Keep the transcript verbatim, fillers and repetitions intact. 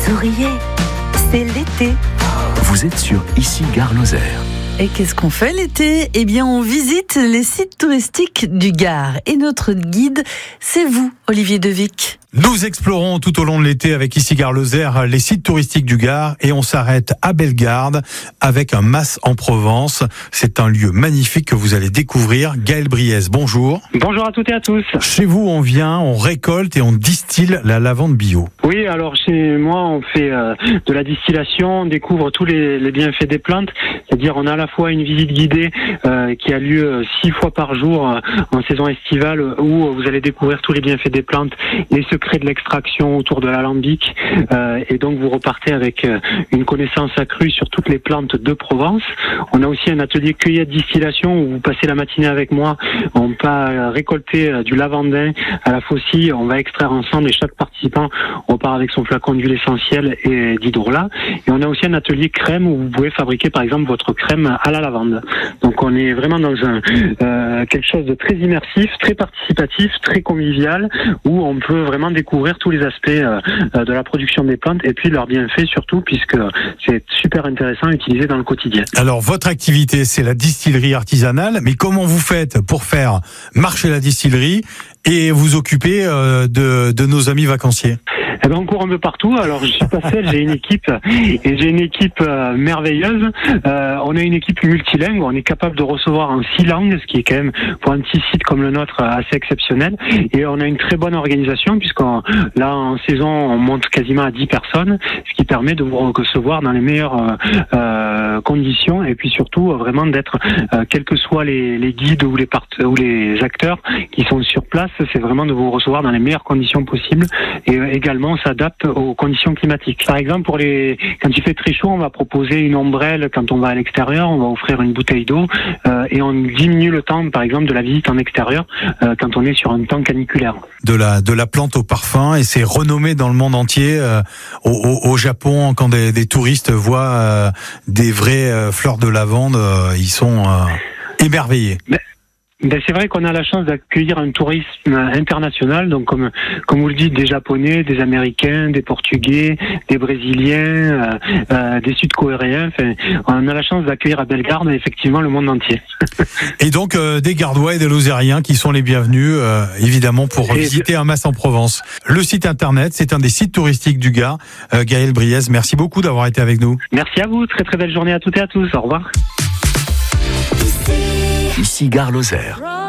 souriez, c'est l'été. Vous êtes sur Ici Gare Lozère. Et qu'est-ce qu'on fait l'été ? Eh bien, on visite les sites touristiques du Gard. Et notre guide, c'est vous, Olivier Devic. Nous explorons tout au long de l'été avec Ici Gare Lozère les sites touristiques du Gard et on s'arrête à Bellegarde avec un mas en Provence. C'est un lieu magnifique que vous allez découvrir. Gaël Briez, bonjour. Bonjour à toutes et à tous. Chez vous, on vient, on récolte et on distille la lavande bio. Oui, alors chez moi, on fait euh, de la distillation, on découvre tous les, les bienfaits des plantes. C'est-à-dire, on a à la fois une visite guidée euh, qui a lieu six fois par jour euh, en saison estivale où vous allez découvrir tous les bienfaits des plantes, les secrets de l'extraction autour de l'alambic euh, et donc vous repartez avec euh, une connaissance accrue sur toutes les plantes de Provence. On a aussi un atelier cueillette distillation où vous passez la matinée avec moi. On va récolter euh, du lavandin à la faucille, on va extraire ensemble et chaque participant repart avec son flacon d'huile essentielle et d'hydrolat. Et on a aussi un atelier crème où vous pouvez fabriquer par exemple votre crème à la lavande. Donc on est vraiment dans un euh, quelque chose de très immersif, très participatif, très convivial où on peut vraiment découvrir tous les aspects euh, de la production des plantes et puis leurs bienfaits surtout puisque c'est super intéressant à utiliser dans le quotidien. Alors votre activité c'est la distillerie artisanale, mais comment vous faites pour faire marcher la distillerie et vous occuper euh, de, de nos amis vacanciers ? Eh ben on court un peu partout. Alors je suis pas seul, j'ai une équipe et j'ai une équipe euh, merveilleuse. Euh, on a une équipe multilingue, on est capable de recevoir en six langues, ce qui est quand même pour un petit site comme le nôtre assez exceptionnel. Et on a une très bonne organisation puisqu'on là en saison on monte quasiment à dix personnes, ce qui permet de vous recevoir dans les meilleures euh, euh, conditions et puis surtout euh, vraiment d'être euh, quels que soient les, les guides ou les part- ou les acteurs qui sont sur place, c'est vraiment de vous recevoir dans les meilleures conditions possibles et euh, également on s'adapte aux conditions climatiques. Par exemple, pour les, quand il fait très chaud, on va proposer une ombrelle quand on va à l'extérieur, on va offrir une bouteille d'eau euh, et on diminue le temps, par exemple, de la visite en extérieur euh, quand on est sur un temps caniculaire. De la de la plante au parfum et c'est renommé dans le monde entier. Euh, au, au, au Japon, quand des, des touristes voient euh, des vraies euh, fleurs de lavande, euh, ils sont euh, émerveillés. Mais... Ben c'est vrai qu'on a la chance d'accueillir un tourisme international, donc comme comme vous le dites, des Japonais, des Américains, des Portugais, des Brésiliens, euh, euh, des Sud-Coréens. Enfin, on a la chance d'accueillir à Bellegarde effectivement le monde entier. Et donc euh, des Gardois et des Lozériens qui sont les bienvenus, euh, évidemment, pour et visiter un mas en Provence. Le site internet, c'est un des sites touristiques du Gard. Euh, Gaël Briez, merci beaucoup d'avoir été avec nous. Merci à vous, très très belle journée à toutes et à tous. Au revoir. Ici Gare Lozère.